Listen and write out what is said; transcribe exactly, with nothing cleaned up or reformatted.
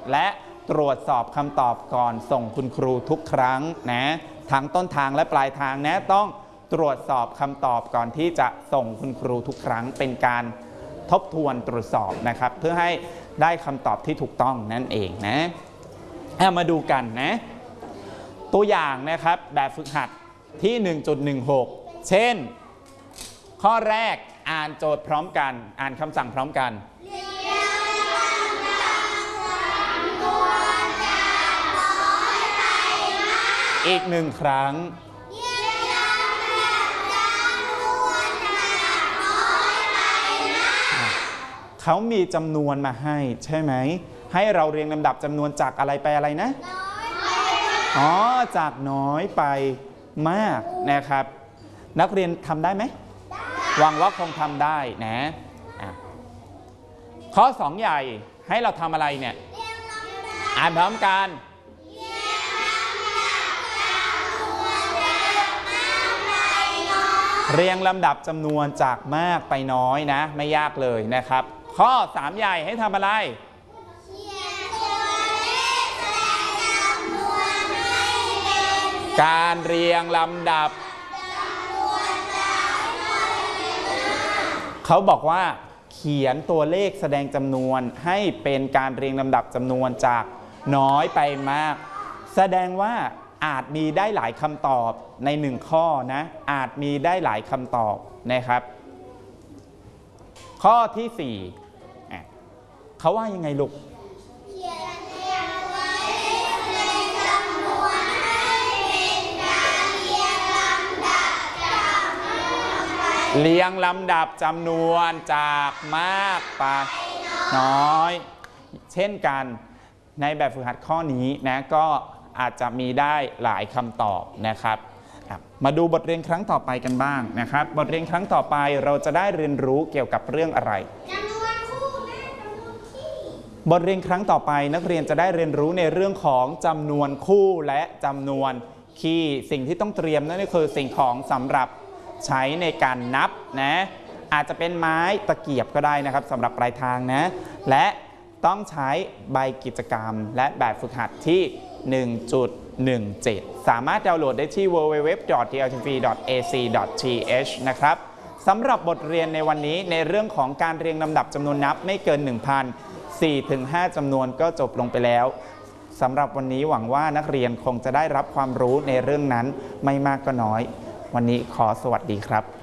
และตรวจสอบคำตอบก่อนส่งคุณครูทุกครั้งนะทั้งต้นทางและปลายทางนะต้องตรวจสอบคำตอบก่อนที่จะส่งคุณครูทุกครั้งเป็นการทบทวนตรวจสอบนะครับเพื่อให้ได้คำตอบที่ถูกต้องนั่นเองนะมาดูกันนะตัวอย่างนะครับแบบฝึกหัดที่ หนึ่งจุดหนึ่งหก เช่นข้อแรกอ่านโจทย์พร้อมกันอ่านคำสั่งพร้อมกันอีกหนึ่งครั้งเขามีจำนวนมาให้ใช่ไหมให้เราเรียงลำดับจำนวนจากอะไรไปอะไรนะอ๋อจากน้อยไปมากนะครับนักเรียนทำได้ไหมหวังว่าคงทำได้นะข้อสองใหญ่ให้เราทำอะไรเนี่ยอ่านพร้อมกันเรียงลำดับจำนวนจากมากไปน้อยนะไม่ยากเลยนะครับข้อสามใหญ่ให้ทำอะไรการเรียงลำดับเขาบอกว่าเขียนตัวเลขแสดงจำนวนให้เป็นการเรียงลำดับจำนวนจากน้อยไปมากแสดงว่าอาจมีได้หลายคำตอบในหนึ่งข้อนะอาจมีได้หลายคำตอบนะครับข้อที่สี่เขาว่ายังไงลูกเรียงลำดับจำนวนจากมากไปน้อยเช่นกันในแบบฝึกหัดข้อนี้นะก็อาจจะมีได้หลายคำตอบนะครับมาดูบทเรียนครั้งต่อไปกันบ้างนะครับบทเรียนครั้งต่อไปเราจะได้เรียนรู้เกี่ยวกับเรื่องอะไรบทเรียนครั้งต่อไปนักเรียนจะได้เรียนรู้ในเรื่องของจำนวนคู่และจำนวนคีย์สิ่งที่ต้องเตรียมนั่นก็คือสิ่งของสำหรับใช้ในการนับนะอาจจะเป็นไม้ตะเกียบก็ได้นะครับสำหรับปลายทางนะและต้องใช้ใบกิจกรรมและแบบฝึกหัดที่ หนึ่งจุดหนึ่งเจ็ด สามารถดาวน์โหลดได้ที่ ดับเบิลยู ดับเบิลยู ดับเบิลยู ดอท ที แอล ที วี ดอท เอ ซี ดอท ที เอช นะครับสำหรับบทเรียนในวันนี้ในเรื่องของการเรียงลำดับจำนวนนับไม่เกิน หนึ่งพัน สี่ถึงห้า จำนวนก็จบลงไปแล้วสำหรับวันนี้หวังว่านักเรียนคงจะได้รับความรู้ในเรื่องนั้นไม่มากก็น้อยวันนี้ขอสวัสดีครับ